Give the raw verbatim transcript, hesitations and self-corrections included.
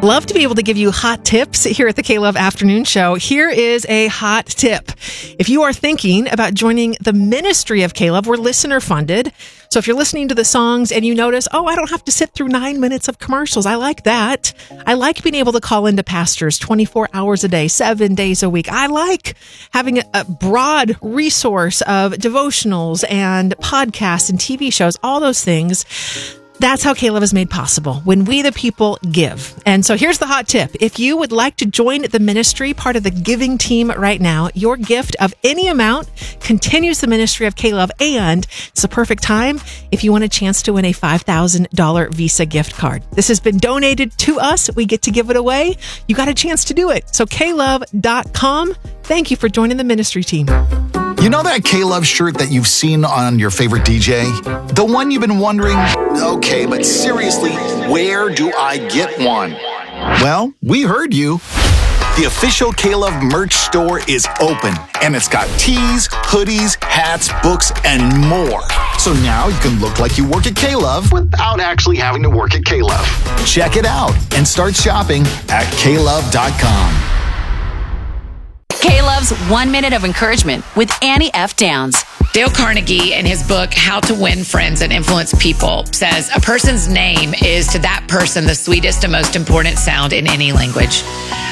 Love to be able to give you hot tips here at the K-Love Afternoon Show. Here is a hot tip. If you are thinking about joining the ministry of K-Love, we're listener funded. So if you're listening to the songs and you notice, oh, I don't have to sit through nine minutes of commercials. I like that. I like being able to call into pastors twenty-four hours a day, seven days a week. I like having a, a broad resource of devotionals and podcasts and T V shows, all those things. That's how K-Love is made possible, when we the people give. And so here's the hot tip. If you would like to join the ministry, part of the giving team right now, your gift of any amount continues the ministry of K-Love, and it's the perfect time if you want a chance to win a five thousand dollars Visa gift card. This has been donated to us. We get to give it away. You got a chance to do it. So K love dot com. Thank you for joining the ministry team. You know that K-Love shirt that you've seen on your favorite D J? The one you've been wondering, okay, but seriously, where do I get one? Well, we heard you. The official K-Love merch store is open, and it's got tees, hoodies, hats, books, and more. So now you can look like you work at K-Love without actually having to work at K-Love. Check it out and start shopping at K love dot com. K-Love's One Minute of Encouragement with Annie F. Downs. Dale Carnegie, in his book, How to Win Friends and Influence People, says a person's name is to that person the sweetest and most important sound in any language.